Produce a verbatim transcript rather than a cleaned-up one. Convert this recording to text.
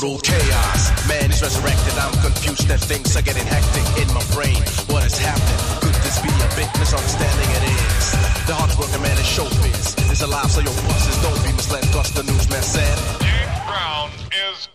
Rule chaos, man is resurrected. I'm confused and things are getting hectic in my brain. What is happening? Could this be a big misunderstanding? It is. The hard working man is showbiz. It's alive, so your bosses don't be misled, cause the newsman said